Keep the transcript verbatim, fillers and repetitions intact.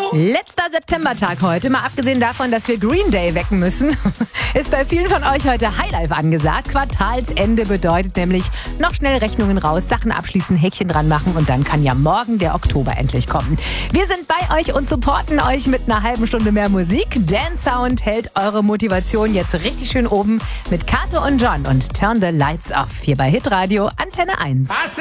Letzter Septembertag heute, mal abgesehen davon, dass wir Green Day wecken müssen, ist bei vielen von euch heute Highlife angesagt. Quartalsende bedeutet nämlich noch schnell Rechnungen raus, Sachen abschließen, Häkchen dran machen und dann kann ja morgen der Oktober endlich kommen. Wir sind bei euch und supporten euch mit einer halben Stunde mehr Musik. Dan Sound hält eure Motivation jetzt richtig schön oben mit Kato und John und Turn the Lights Off hier bei Hitradio Antenne eins.